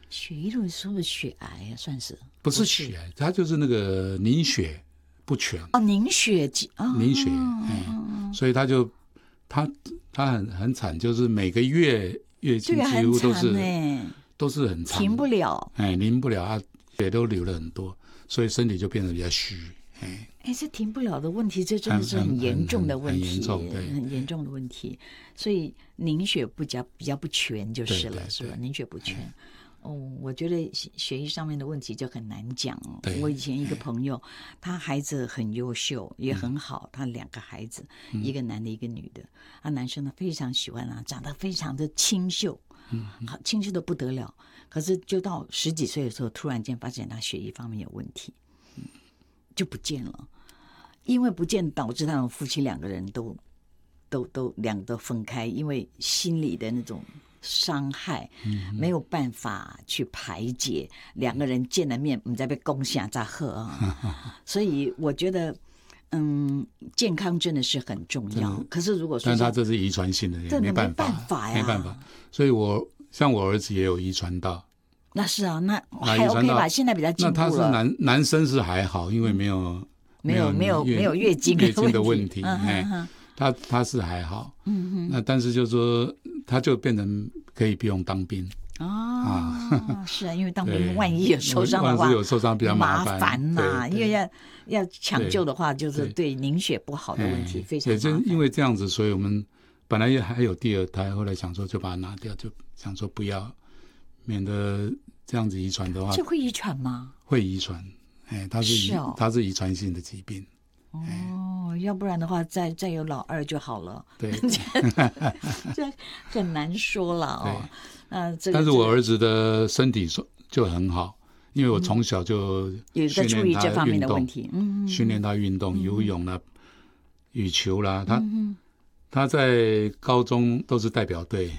血液论是不是血癌啊？算是不是血癌，它就是那个凝血不全凝血凝血，所以他很惨，就是每个月经几乎都是很长， 停不了， 停不了啊，血都流了很多，所以身体就变得比较虚。 这停不了的问题，这真的是很严重的问题， 很严重，对， 很严重的问题。所以凝血比较不全就是了，是吧？凝血不全。我觉得血液上面的问题就很难讲哦。我以前一个朋友，他孩子很优秀，也很好，他2个孩子，一个男的，一个女的。男生呢非常喜欢长得非常的清秀，好清秀的不得了。可是就到10几岁的时候，突然间发现他血液方面有问题，就不见了。因为不见，导致他们夫妻2个人都分开，因为心理的那种伤害，没有办法去排解。2个人见了面，不知道被攻下咋喝啊？所以我觉得，健康真的是很重要。可是如果说， 但他这是遗传性的，没办法呀，没办法。所以像我儿子也有遗传到。 那是啊，那还 OK 吧？现在比较进步了。 那他是男生是还好，因为没有月经的问题，他是还好，那但是就是说，他就变成可以不用当兵是啊，因为当兵万一有受伤的话， 有受伤比较麻烦呐，因为要抢救的话，就是对凝血不好的问题非常麻烦。 也就因为这样子，所以我们本来还有第2胎，后来想说就把它拿掉，就想说不要，免得这样子遗传的话， 这会遗传吗？ 会遗传，它是遗传性的疾病。 要不然的话再有老2就好了。 对， 这很难说了哦。 但是我儿子的身体就很好，因为我从小就有在注意这方面的问题， 训练他运动，游泳啦、羽球啦，他在高中都是代表队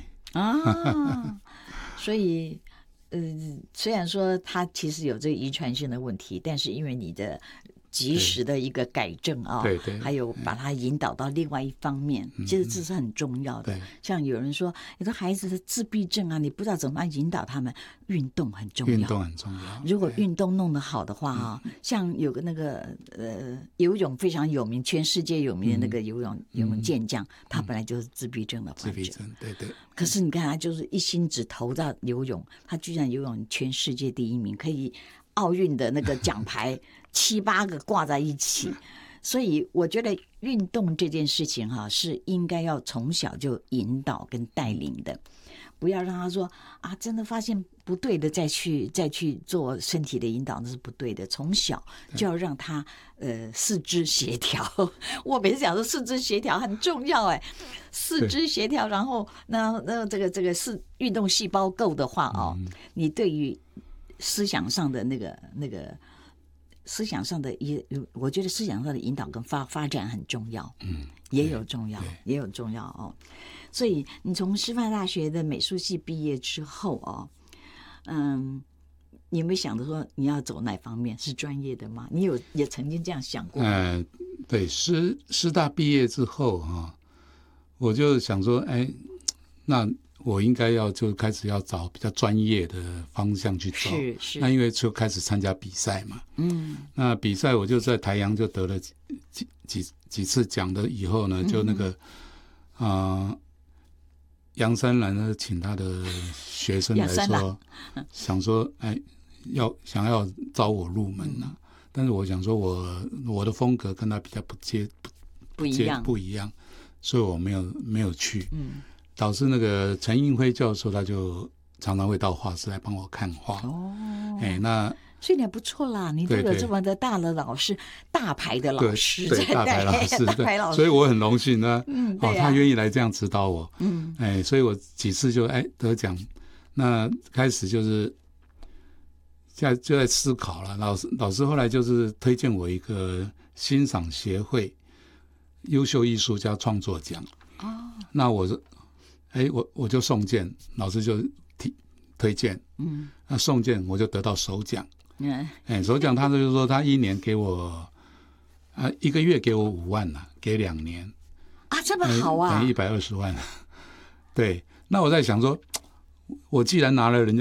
所以虽然说他其实有这个遗传性的问题，但是因为你的及时的一个改正对， 还有把它引导到另外一方面，其实这是很重要的。像有人说，有的孩子的自闭症你不知道怎么样引导他们，运动很重要。 运动很重要。 如果运动弄得好的话像有个那个游泳非常有名，全世界有名的那个游泳健将，他本来就是自闭症的患者。 自闭症，对。 可是你看他就是一心只投到游泳，他居然游泳全世界第1名，可以奥运的那个奖牌7、8个挂在一起。所以我觉得运动这件事情是应该要从小就引导跟带领的，不要让他说真的发现不对的再去做身体的引导，那是不对的。从小就要让他四肢协调。我每次讲说四肢协调很重要四肢协调，然后那这个是运动细胞够的话你对于思想上的那个思想上的我觉得思想上的引导跟发展很重要，也有重要所以你从师范大学的美术系毕业之后你有没有想着说你要走哪方面？是专业的吗？你也曾经这样想过吗？ 对，师大毕业之后我就想说，那我应该就开始要找比较专业的方向去走。 是。 那因为就开始参加比赛嘛，那比赛我就在台阳就得了几次奖的，以后呢，就那个杨三郎呢，请他的学生来说，想说想要招我入门但是我想说我的风格跟他比较不一样，所以我没有去。导致那个陈映辉教授他就常常会到画室来帮我看画。那所以你不错啦，你都有这么的大的老师，大牌的老师， 对大牌老师，对，所以我很荣幸呢。他愿意来这样指导我。所以我几次就得奖。那开始就是现在就在思考了。老师后来就是推荐我一个欣赏协会优秀艺术家创作奖。那我就送件，老师就推荐。那送件我就得到首奖。首奖他就是说他1年给我1个月给我5万给2年这么好啊， 等于120万。对，那我在想说，我既然拿了人家